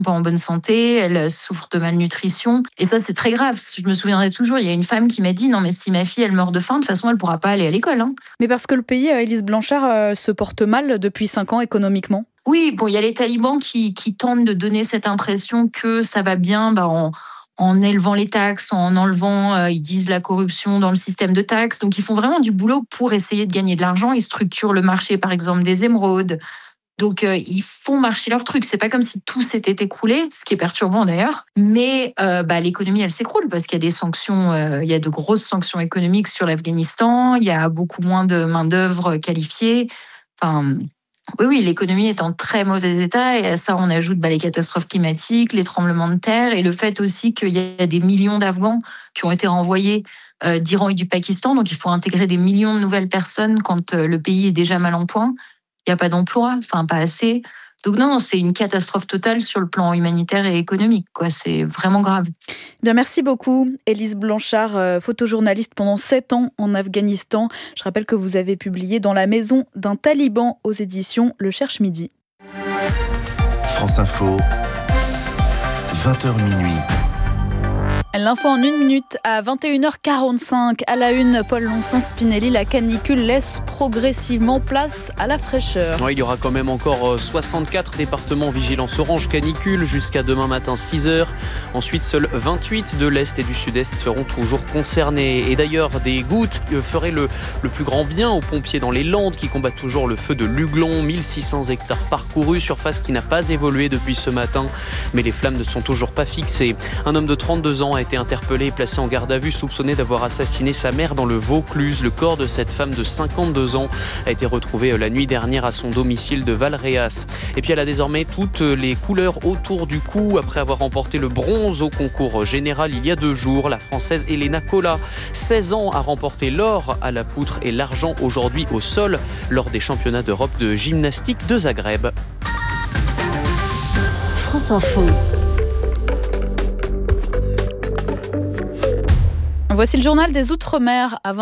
pas en bonne santé, elles souffrent de malnutrition. Et ça, c'est très grave. Je me souviendrai toujours, il y a une femme qui m'a dit « Non, mais si ma fille, elle meurt de faim, de toute façon, elle ne pourra pas aller à l'école. » Mais parce que le pays, Élise Blanchard, se porte mal depuis 5 ans économiquement. Oui, bon, il y a les talibans qui tentent de donner cette impression que ça va bien en élevant les taxes, en enlevant, ils disent, la corruption dans le système de taxes. Donc, ils font vraiment du boulot pour essayer de gagner de l'argent. Ils structurent le marché, par exemple, des émeraudes. Donc, ils font marcher leur truc. C'est pas comme si tout s'était écroulé, ce qui est perturbant d'ailleurs. Mais l'économie, elle s'écroule parce qu'il y a des sanctions, il y a de grosses sanctions économiques sur l'Afghanistan. Il y a beaucoup moins de main-d'œuvre qualifiée. Enfin, oui, l'économie est en très mauvais état. Et à ça, on ajoute les catastrophes climatiques, les tremblements de terre et le fait aussi qu'il y a des millions d'Afghans qui ont été renvoyés d'Iran et du Pakistan. Donc, il faut intégrer des millions de nouvelles personnes quand le pays est déjà mal en point. Il n'y a pas d'emploi, pas assez. Donc non, c'est une catastrophe totale sur le plan humanitaire et économique. C'est vraiment grave. Bien, merci beaucoup, Élise Blanchard, photojournaliste pendant 7 ans en Afghanistan. Je rappelle que vous avez publié Dans la maison d'un taliban aux éditions Le Cherche Midi. France Info, 20h minuit. L'info en 1 minute à 21h45. À la une, Paul Loncin-Spinelli, la canicule laisse progressivement place à la fraîcheur. Il y aura quand même encore 64 départements vigilance orange canicule jusqu'à demain matin 6h. Ensuite, seuls 28 de l'Est et du Sud-Est seront toujours concernés. Et d'ailleurs, des gouttes feraient le plus grand bien aux pompiers dans les Landes qui combattent toujours le feu de l'Uglon. 1600 hectares parcourus, surface qui n'a pas évolué depuis ce matin. Mais les flammes ne sont toujours pas fixées. Un homme de 32 ans a été interpellé et placé en garde à vue, soupçonné d'avoir assassiné sa mère dans le Vaucluse. Le corps de cette femme de 52 ans a été retrouvé la nuit dernière à son domicile de Valréas. Et puis elle a désormais toutes les couleurs autour du cou. Après avoir remporté le bronze au concours général il y a 2 jours, la Française Elena Cola, 16 ans, a remporté l'or à la poutre et l'argent aujourd'hui au sol lors des championnats d'Europe de gymnastique de Zagreb. France Info. Voici le journal des Outre-mer à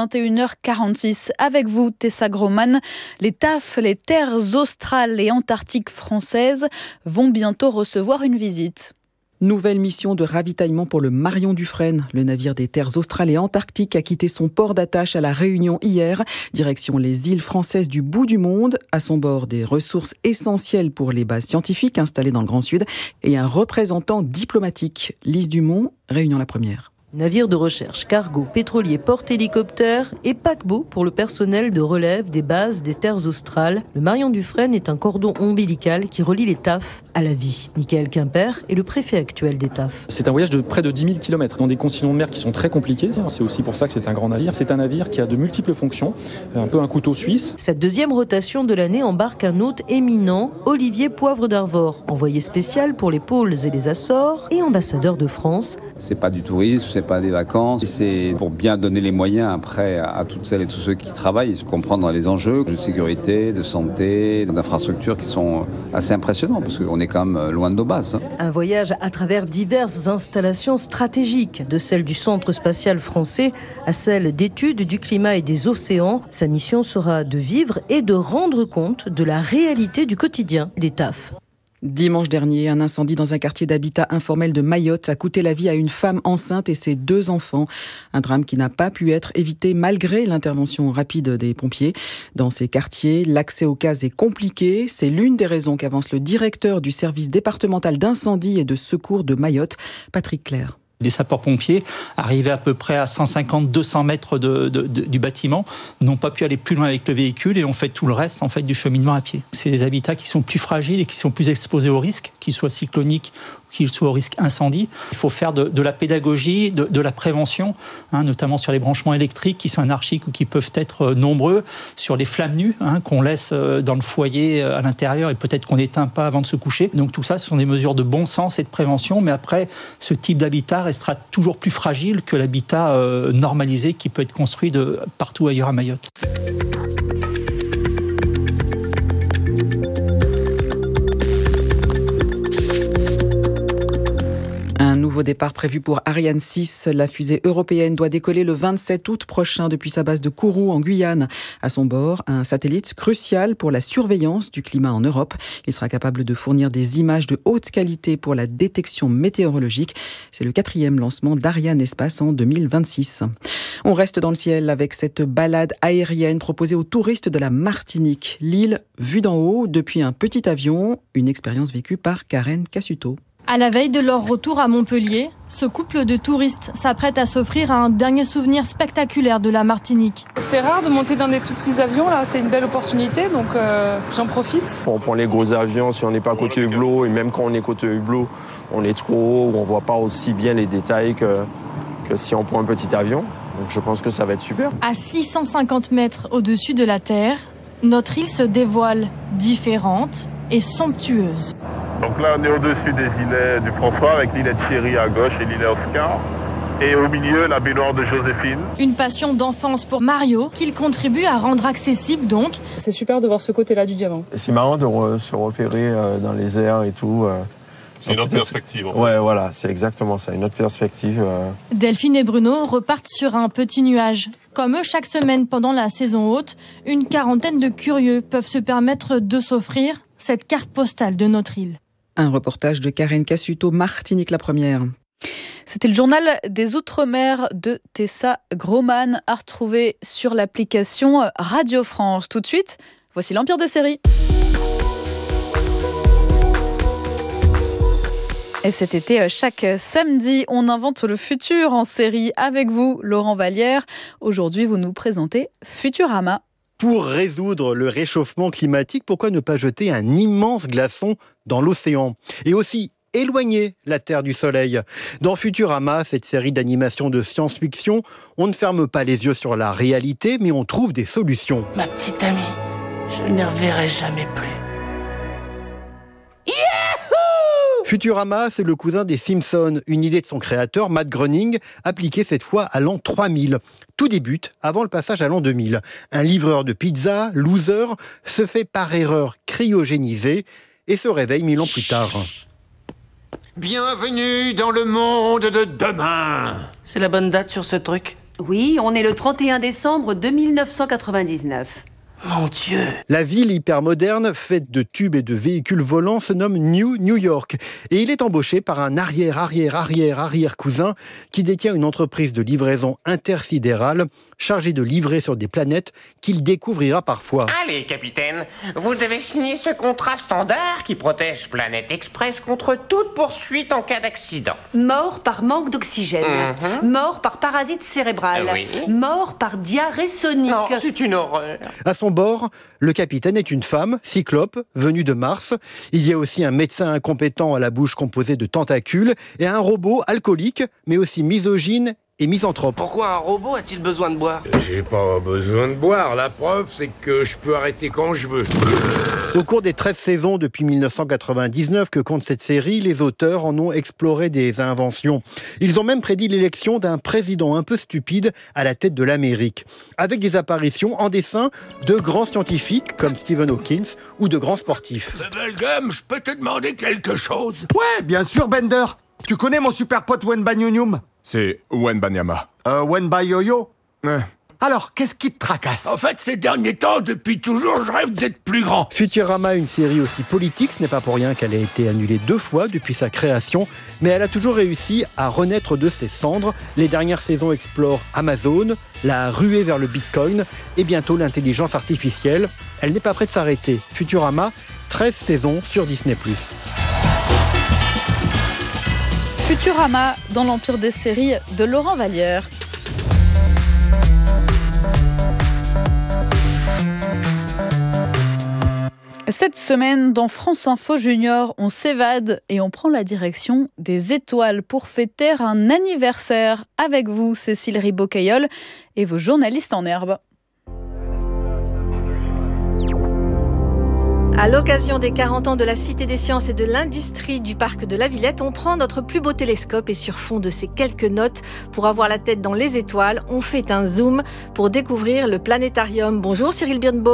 21h46. Avec vous, Tessa Groman. Les TAF, les terres australes et antarctiques françaises, vont bientôt recevoir une visite. Nouvelle mission de ravitaillement pour le Marion Dufresne. Le navire des terres australes et antarctiques a quitté son port d'attache à La Réunion hier. Direction les îles françaises du bout du monde. À son bord, des ressources essentielles pour les bases scientifiques installées dans le Grand Sud et un représentant diplomatique. Lise Dumont, Réunion la première. Navires de recherche, cargo, pétrolier, porte-hélicoptère et paquebot pour le personnel de relève des bases des terres australes. Le Marion Dufresne est un cordon ombilical qui relie les TAF à la vie. Michael Quimper est le préfet actuel des TAF. C'est un voyage de près de 10 000 km dans des conditions de mer qui sont très compliquées. C'est aussi pour ça que c'est un grand navire. C'est un navire qui a de multiples fonctions, un peu un couteau suisse. Cette deuxième rotation de l'année embarque un hôte éminent, Olivier Poivre d'Arvor, envoyé spécial pour les pôles et les Açores et ambassadeur de France. C'est pas du tourisme, c'est pas des vacances, c'est pour bien donner les moyens après à toutes celles et tous ceux qui travaillent, comprendre les enjeux de sécurité, de santé, d'infrastructures qui sont assez impressionnants parce qu'on est quand même loin de nos bases. Un voyage à travers diverses installations stratégiques, de celle du Centre spatial français à celle d'études du climat et des océans. Sa mission sera de vivre et de rendre compte de la réalité du quotidien des TAF. Dimanche dernier, un incendie dans un quartier d'habitat informel de Mayotte a coûté la vie à une femme enceinte et ses 2 enfants. Un drame qui n'a pas pu être évité malgré l'intervention rapide des pompiers. Dans ces quartiers, l'accès aux cases est compliqué. C'est l'une des raisons qu'avance le directeur du service départemental d'incendie et de secours de Mayotte, Patrick Clair. Les sapeurs-pompiers, arrivés à peu près à 150-200 mètres du bâtiment, n'ont pas pu aller plus loin avec le véhicule et ont fait tout le reste en fait, du cheminement à pied. C'est des habitats qui sont plus fragiles et qui sont plus exposés au risque, qu'ils soient cycloniques ou qu'ils soient au risque incendie. Il faut faire de la pédagogie, de la prévention, notamment sur les branchements électriques qui sont anarchiques ou qui peuvent être nombreux, sur les flammes nues qu'on laisse dans le foyer à l'intérieur et peut-être qu'on n'éteint pas avant de se coucher. Donc tout ça, ce sont des mesures de bon sens et de prévention, mais après, ce type d'habitat restera toujours plus fragile que l'habitat normalisé qui peut être construit partout ailleurs à Mayotte. Un nouveau Nouveau départ prévu pour Ariane 6. La fusée européenne doit décoller le 27 août prochain depuis sa base de Kourou en Guyane. À son bord, un satellite crucial pour la surveillance du climat en Europe. Il sera capable de fournir des images de haute qualité pour la détection météorologique. C'est le 4e lancement d'Ariane Espace en 2026. On reste dans le ciel avec cette balade aérienne proposée aux touristes de la Martinique. L'île vue d'en haut depuis un petit avion, une expérience vécue par Karen Cassuto. À la veille de leur retour à Montpellier, ce couple de touristes s'apprête à s'offrir un dernier souvenir spectaculaire de la Martinique. C'est rare de monter dans des tout petits avions, là, c'est une belle opportunité, donc j'en profite. On prend les gros avions si on n'est pas côté hublot, et même quand on est côté hublot, on est trop haut, on ne voit pas aussi bien les détails que si on prend un petit avion. Donc je pense que ça va être super. À 650 mètres au-dessus de la Terre, notre île se dévoile différente et somptueuse. Donc là, on est au-dessus des îlets du François, avec l'îlet de Thierry à gauche et l'îlet Oscar. Et au milieu, la baignoire de Joséphine. Une passion d'enfance pour Mario, qu'il contribue à rendre accessible donc. C'est super de voir ce côté-là du diamant. C'est marrant de se repérer dans les airs et tout. C'est une autre perspective. Ouais, voilà, c'est exactement ça, une autre perspective. Delphine et Bruno repartent sur un petit nuage. Comme eux, chaque semaine pendant la saison haute, une quarantaine de curieux peuvent se permettre de s'offrir cette carte postale de notre île. Un reportage de Karen Cassuto, Martinique la première. C'était le journal des Outre-mer de Tessa Groman, à retrouver sur l'application Radio France. Tout de suite, voici l'Empire des séries. Et cet été, chaque samedi, on invente le futur en série avec vous, Laurent Vallière. Aujourd'hui, vous nous présentez Futurama. Pour résoudre le réchauffement climatique, pourquoi ne pas jeter un immense glaçon dans l'océan ? Et aussi éloigner la Terre du Soleil. Dans Futurama, cette série d'animation de science-fiction, on ne ferme pas les yeux sur la réalité, mais on trouve des solutions. Ma petite amie, je ne les reverrai jamais plus. Futurama, c'est le cousin des Simpsons, une idée de son créateur, Matt Groening, appliquée cette fois à l'an 3000. Tout débute avant le passage à l'an 2000. Un livreur de pizza, loser, se fait par erreur cryogéniser et se réveille 1000 ans plus tard. Bienvenue dans le monde de demain. C'est la bonne date sur ce truc ? Oui, on est le 31 décembre 2999. Mon Dieu! La ville hyper moderne, faite de tubes et de véhicules volants, se nomme New York. Et il est embauché par un arrière-cousin qui détient une entreprise de livraison intersidérale chargée de livrer sur des planètes qu'il découvrira parfois. Allez, capitaine, vous devez signer ce contrat standard qui protège Planète Express contre toute poursuite en cas d'accident. Mort par manque d'oxygène. Mort par parasite cérébral. Oui. Mort par diarrhée sonique. Non, c'est une horreur. À son bord, le capitaine est une femme, Cyclope, venue de Mars. Il y a aussi un médecin incompétent à la bouche composée de tentacules et un robot alcoolique, mais aussi misogyne et misanthrope. Pourquoi un robot a-t-il besoin de boire ? J'ai pas besoin de boire. La preuve, c'est que je peux arrêter quand je veux. Au cours des 13 saisons depuis 1999 que compte cette série, les auteurs en ont exploré des inventions. Ils ont même prédit l'élection d'un président un peu stupide à la tête de l'Amérique, avec des apparitions en dessin de grands scientifiques comme Stephen Hawking ou de grands sportifs. Bubblegum, je peux te demander quelque chose ? Ouais, bien sûr, Bender. Tu connais mon super pote Wenbanyonium ? C'est Wenbanyama. Wenbayoyo ? Alors, qu'est-ce qui te tracasse ? En fait, ces derniers temps, depuis toujours, je rêve d'être plus grand. Futurama, une série aussi politique, ce n'est pas pour rien qu'elle a été annulée 2 fois depuis sa création, mais elle a toujours réussi à renaître de ses cendres. Les dernières saisons explorent Amazon, la ruée vers le Bitcoin et bientôt l'intelligence artificielle. Elle n'est pas prête de s'arrêter. Futurama, 13 saisons sur Disney+. Futurama dans l'Empire des séries de Laurent Vallière. Cette semaine, dans France Info Junior, on s'évade et on prend la direction des étoiles pour fêter un anniversaire. Avec vous, Cécile Ribaud-Caillol et vos journalistes en herbe. À l'occasion des 40 ans de la Cité des Sciences et de l'Industrie du Parc de la Villette, on prend notre plus beau télescope et sur fond de ces quelques notes, pour avoir la tête dans les étoiles, on fait un zoom pour découvrir le planétarium. Bonjour Cyril Birnbaum.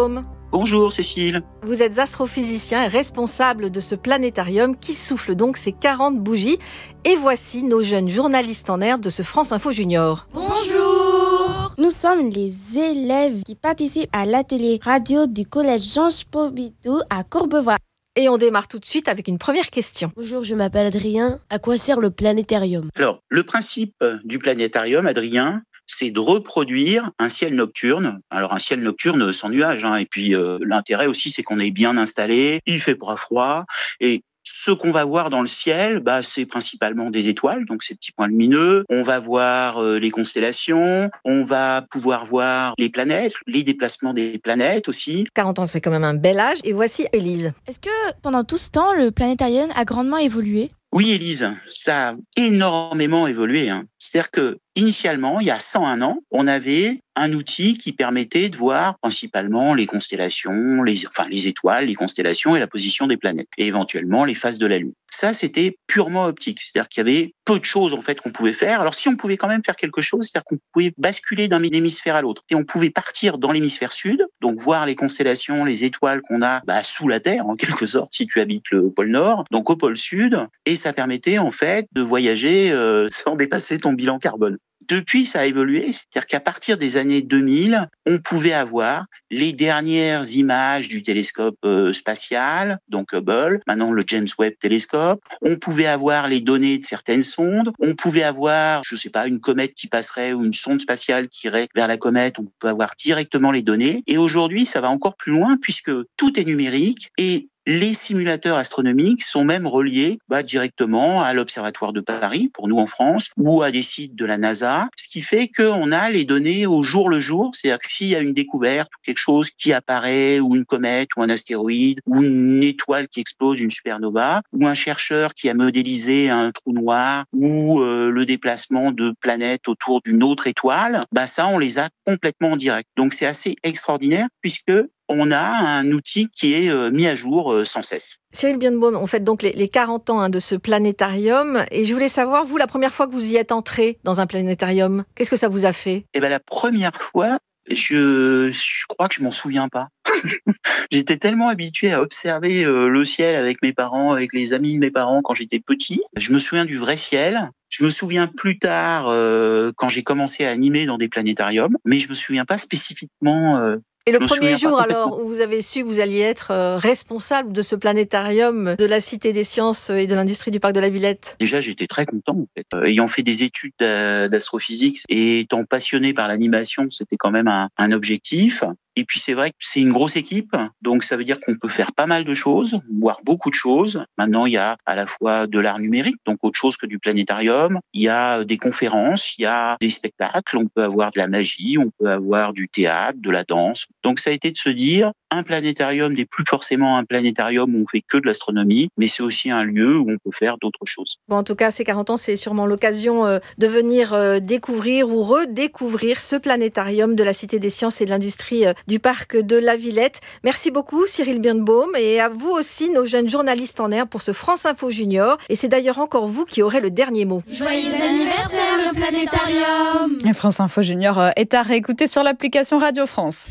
Bonjour Cécile. Vous êtes astrophysicien et responsable de ce planétarium qui souffle donc ses 40 bougies. Et voici nos jeunes journalistes en herbe de ce France Info Junior. Bonjour. Nous sommes les élèves qui participent à l'atelier radio du collège Georges Pompidou à Courbevoie. Et on démarre tout de suite avec une première question. Bonjour, je m'appelle Adrien. À quoi sert le planétarium ? Alors, le principe du planétarium, Adrien, c'est de reproduire un ciel nocturne. Alors, un ciel nocturne sans nuages. Et puis, l'intérêt aussi, c'est qu'on est bien installé, il fait pas froid. Et ce qu'on va voir dans le ciel, c'est principalement des étoiles, donc ces petits points lumineux. On va voir les constellations, on va pouvoir voir les planètes, les déplacements des planètes aussi. 40 ans, c'est quand même un bel âge. Et voici Élise. Est-ce que pendant tout ce temps, le planétarium a grandement évolué ? Oui, Élise, ça a énormément évolué. C'est-à-dire que initialement, il y a 101 ans, on avait un outil qui permettait de voir principalement les constellations, les étoiles, les constellations et la position des planètes, et éventuellement les phases de la Lune. Ça, c'était purement optique, c'est-à-dire qu'il y avait peu de choses en fait qu'on pouvait faire. Alors si on pouvait quand même faire quelque chose, c'est-à-dire qu'on pouvait basculer d'un hémisphère à l'autre, et on pouvait partir dans l'hémisphère sud, donc voir les constellations, les étoiles qu'on a sous la Terre en quelque sorte, si tu habites le pôle Nord, donc au pôle Sud, et ça permettait en fait de voyager sans dépasser ton bilan carbone. Depuis, ça a évolué, c'est-à-dire qu'à partir des années 2000, on pouvait avoir les dernières images du télescope spatial, donc Hubble, maintenant le James Webb télescope. On pouvait avoir les données de certaines sondes. On pouvait avoir, une comète qui passerait ou une sonde spatiale qui irait vers la comète. On peut avoir directement les données. Et aujourd'hui, ça va encore plus loin puisque tout est numérique et les simulateurs astronomiques sont même reliés directement à l'Observatoire de Paris, pour nous en France, ou à des sites de la NASA, ce qui fait qu'on a les données au jour le jour. C'est-à-dire que s'il y a une découverte ou quelque chose qui apparaît, ou une comète, ou un astéroïde, ou une étoile qui explose, une supernova, ou un chercheur qui a modélisé un trou noir, ou le déplacement de planètes autour d'une autre étoile, ça, on les a complètement en direct. Donc c'est assez extraordinaire puisque on a un outil qui est mis à jour sans cesse. Cyril Birnbaum, on fête donc les 40 ans de ce planétarium. Et je voulais savoir, vous, la première fois que vous y êtes entré dans un planétarium, qu'est-ce que ça vous a fait ? La première fois, je crois que je m'en souviens pas. J'étais tellement habitué à observer le ciel avec mes parents, avec les amis de mes parents quand j'étais petit. Je me souviens du vrai ciel. Je me souviens plus tard quand j'ai commencé à animer dans des planétariums, mais je me souviens pas spécifiquement. Et le premier jour, alors, où vous avez su que vous alliez être responsable de ce planétarium de la Cité des Sciences et de l'Industrie du Parc de la Villette ? Déjà, j'étais très content, en fait. Ayant fait des études d'astrophysique et étant passionné par l'animation, c'était quand même un objectif. Et puis c'est vrai que c'est une grosse équipe, donc ça veut dire qu'on peut faire pas mal de choses, voire beaucoup de choses. Maintenant, il y a à la fois de l'art numérique, donc autre chose que du planétarium. Il y a des conférences, il y a des spectacles, on peut avoir de la magie, on peut avoir du théâtre, de la danse. Donc ça a été de se dire, un planétarium n'est plus forcément un planétarium où on fait que de l'astronomie, mais c'est aussi un lieu où on peut faire d'autres choses. Bon, en tout cas, ces 40 ans, c'est sûrement l'occasion de venir découvrir ou redécouvrir ce planétarium de la Cité des Sciences et de l'Industrie du Parc de la Villette. Merci beaucoup Cyril Birnbaum et à vous aussi nos jeunes journalistes en herbe pour ce France Info Junior. Et c'est d'ailleurs encore vous qui aurez le dernier mot. Joyeux anniversaire le planétarium. Et France Info Junior est à réécouter sur l'application Radio France.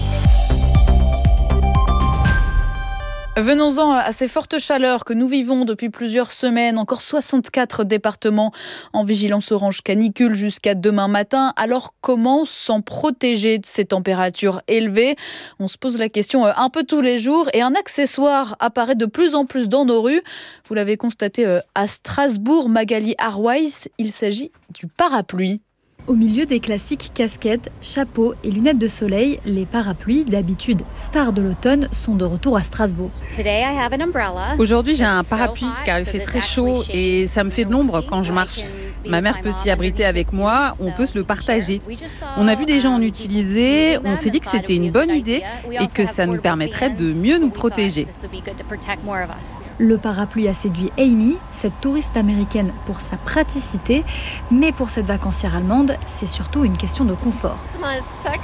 Venons-en à ces fortes chaleurs que nous vivons depuis plusieurs semaines. Encore 64 départements en vigilance orange canicule jusqu'à demain matin. Alors comment s'en protéger de ces températures élevées ? On se pose la question un peu tous les jours et un accessoire apparaît de plus en plus dans nos rues. Vous l'avez constaté à Strasbourg, Magali Arweiss, il s'agit du parapluie. Au milieu des classiques casquettes, chapeaux et lunettes de soleil, les parapluies, d'habitude stars de l'automne, sont de retour à Strasbourg. Aujourd'hui, j'ai un parapluie car il fait très chaud et ça me fait de l'ombre quand je marche. Ma mère peut s'y abriter avec moi, on peut se le partager. On a vu des gens en utiliser, on s'est dit que c'était une bonne idée et que ça nous permettrait de mieux nous protéger. Le parapluie a séduit Amy, cette touriste américaine, pour sa praticité, mais pour cette vacancière allemande, c'est surtout une question de confort.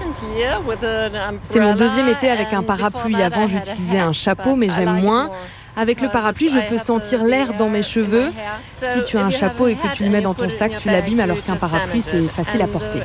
C'est mon deuxième été avec un parapluie. Avant, j'utilisais un chapeau, mais j'aime moins. Avec le parapluie, je peux sentir l'air dans mes cheveux. Si tu as un chapeau et que tu le mets dans ton sac, tu l'abîmes, alors qu'un parapluie, c'est facile à porter.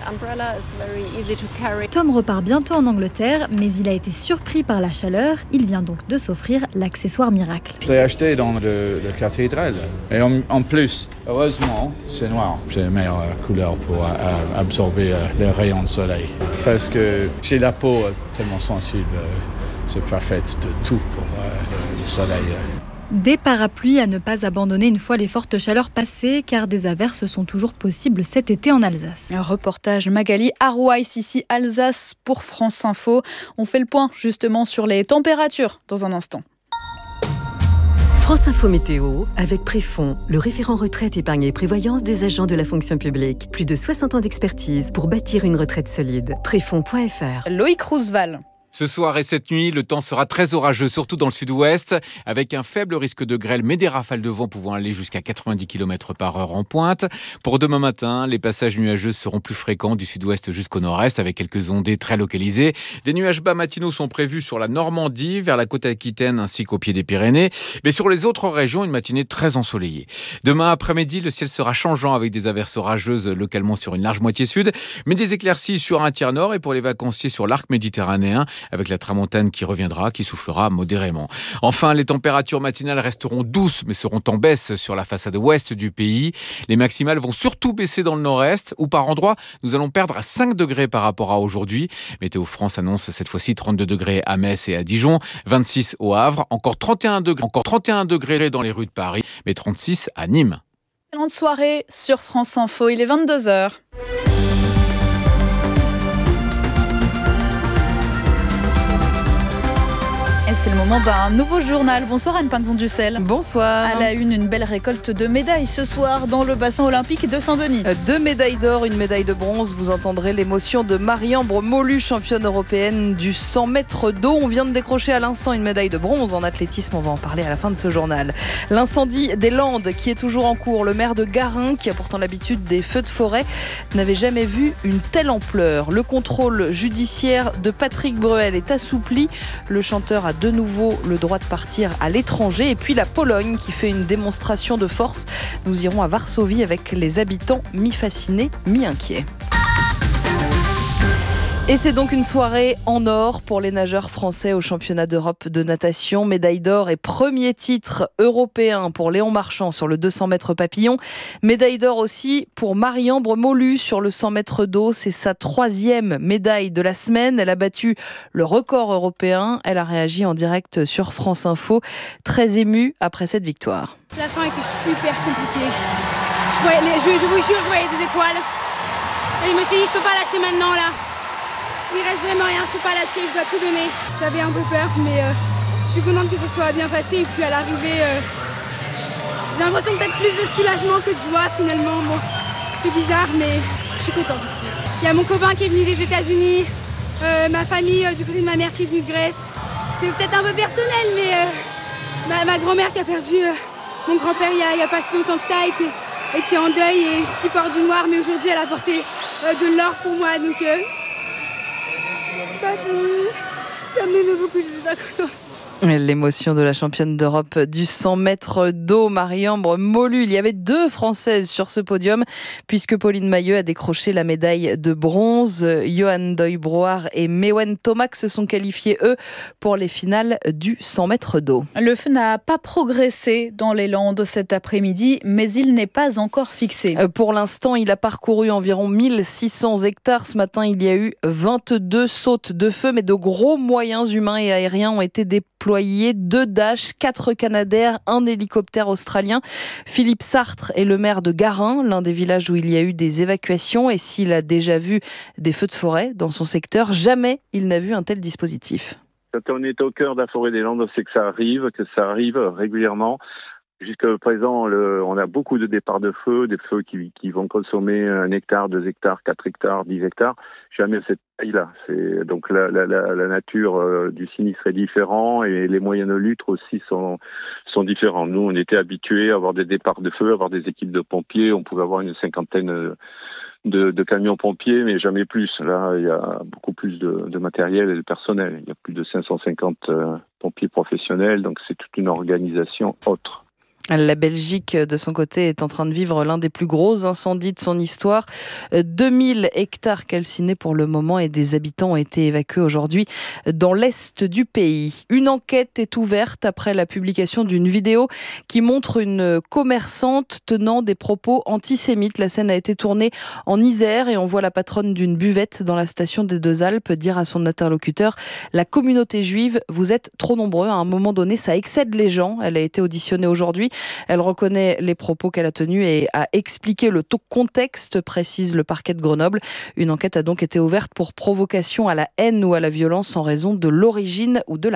Tom repart bientôt en Angleterre, mais il a été surpris par la chaleur. Il vient donc de s'offrir l'accessoire miracle. Je l'ai acheté dans le cathédrale. Et en plus, heureusement, c'est noir. C'est la meilleure couleur pour absorber les rayons de soleil. Parce que j'ai la peau tellement sensible. C'est parfait de tout pour le soleil. Des parapluies à ne pas abandonner une fois les fortes chaleurs passées, car des averses sont toujours possibles cet été en Alsace. Un reportage Magali Arouaïs, ici Alsace pour France Info. On fait le point justement sur les températures dans un instant. France Info Météo avec Préfond, le référent retraite, épargne et prévoyance des agents de la fonction publique. Plus de 60 ans d'expertise pour bâtir une retraite solide. Préfond.fr. Loïc Roosevelt. Ce soir et cette nuit, le temps sera très orageux, surtout dans le sud-ouest, avec un faible risque de grêle, mais des rafales de vent pouvant aller jusqu'à 90 km/h en pointe. Pour demain matin, les passages nuageux seront plus fréquents du sud-ouest jusqu'au nord-est, avec quelques ondées très localisées. Des nuages bas matinaux sont prévus sur la Normandie, vers la côte aquitaine ainsi qu'au pied des Pyrénées. Mais sur les autres régions, une matinée très ensoleillée. Demain après-midi, le ciel sera changeant avec des averses orageuses localement sur une large moitié sud, mais des éclaircies sur un tiers nord et pour les vacanciers sur l'arc méditerranéen, avec la tramontane qui reviendra, qui soufflera modérément. Enfin, les températures matinales resteront douces, mais seront en baisse sur la façade ouest du pays. Les maximales vont surtout baisser dans le nord-est, où par endroits, nous allons perdre à 5 degrés par rapport à aujourd'hui. Météo France annonce cette fois-ci 32 degrés à Metz et à Dijon, 26 au Havre, encore 31 degrés dans les rues de Paris, mais 36 à Nîmes. Excellente soirée sur France Info, il est 22h. Et c'est le moment d'un nouveau journal. Bonsoir Anne Pinxon-Ducel. Bonsoir. À la une belle récolte de médailles ce soir dans le bassin olympique de Saint-Denis. 2 médailles d'or, une médaille de bronze. Vous entendrez l'émotion de Marie-Ambre Molu, championne européenne du 100 mètres d'eau. On vient de décrocher à l'instant une médaille de bronze en athlétisme. On va en parler à la fin de ce journal. L'incendie des Landes qui est toujours en cours. Le maire de Garin, qui a pourtant l'habitude des feux de forêt, n'avait jamais vu une telle ampleur. Le contrôle judiciaire de Patrick Bruel est assoupli. Le chanteur a de nouveau le droit de partir à l'étranger. Et puis la Pologne qui fait une démonstration de force. Nous irons à Varsovie avec les habitants mi-fascinés, mi-inquiets. Et c'est donc une soirée en or pour les nageurs français au championnat d'Europe de natation. Médaille d'or et premier titre européen pour Léon Marchand sur le 200 mètres papillon. Médaille d'or aussi pour Marie-Ambre Molu sur le 100 mètres d'eau. C'est sa 3e médaille de la semaine. Elle a battu le record européen. Elle a réagi en direct sur France Info, très émue après cette victoire. La fin était super compliquée. Je vous jure, je voyais des étoiles. Et je me suis dit, je peux pas lâcher maintenant là. Il reste vraiment rien, je peux pas lâcher, je dois tout donner. J'avais un peu peur, mais je suis contente que ce soit bien passé. Et puis à l'arrivée, j'ai l'impression peut-être plus de soulagement que de joie finalement. Bon, c'est bizarre, mais je suis contente. Il y a mon copain qui est venu des États-Unis, ma famille du côté de ma mère qui est venue de Grèce. C'est peut-être un peu personnel, mais ma grand-mère qui a perdu mon grand-père il y a pas si longtemps que ça et qui est en deuil et qui porte du noir, mais aujourd'hui elle a porté de l'or pour moi. Donc, ça m'aime beaucoup, je sais pas comment. L'émotion de la championne d'Europe du 100 mètres d'eau, Marie-Ambre Molu. Il y avait 2 Françaises sur ce podium, puisque Pauline Mailleux a décroché la médaille de bronze. Johan Doy-Broard et Mewen Tomac se sont qualifiés, eux, pour les finales du 100 mètres d'eau. Le feu n'a pas progressé dans les Landes cet après-midi, mais il n'est pas encore fixé. Pour l'instant, il a parcouru environ 1600 hectares. Ce matin, il y a eu 22 sautes de feu, mais de gros moyens humains et aériens ont été déployés. 2 Dash, 4 Canadair, 1 hélicoptère australien. Philippe Sartre est le maire de Garin, l'un des villages où il y a eu des évacuations. Et s'il a déjà vu des feux de forêt dans son secteur, jamais il n'a vu un tel dispositif. Quand on est au cœur de la forêt des Landes, c'est que ça arrive régulièrement. Jusqu'à présent, on a beaucoup de départs de feux, des feux qui vont consommer 1 hectare, 2 hectares, 4 hectares, 10 hectares. Jamais cette taille-là. Donc la nature du sinistre est différente et les moyens de lutte aussi sont différents. Nous, on était habitués à avoir des départs de feu, à avoir des équipes de pompiers. On pouvait avoir une 50aine de camions pompiers, mais jamais plus. Là, il y a beaucoup plus de matériel et de personnel. Il y a plus de 550 pompiers professionnels, donc c'est toute une organisation autre. La Belgique, de son côté, est en train de vivre l'un des plus gros incendies de son histoire. 2000 hectares calcinés pour le moment et des habitants ont été évacués aujourd'hui dans l'est du pays. Une enquête est ouverte après la publication d'une vidéo qui montre une commerçante tenant des propos antisémites. La scène a été tournée en Isère et on voit la patronne d'une buvette dans la station des Deux Alpes dire à son interlocuteur « La communauté juive, vous êtes trop nombreux. À un moment donné, ça excède les gens. » Elle a été auditionnée aujourd'hui. Elle reconnaît les propos qu'elle a tenus et a expliqué le contexte, précise le parquet de Grenoble. Une enquête a donc été ouverte pour provocation à la haine ou à la violence en raison de l'origine ou de la